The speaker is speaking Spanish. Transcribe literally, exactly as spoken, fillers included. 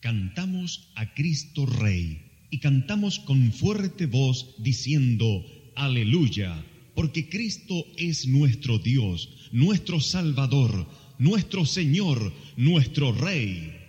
Cantamos a Cristo Rey y cantamos con fuerte voz diciendo aleluya, porque Cristo es nuestro Dios, nuestro Salvador, nuestro Señor, nuestro Rey.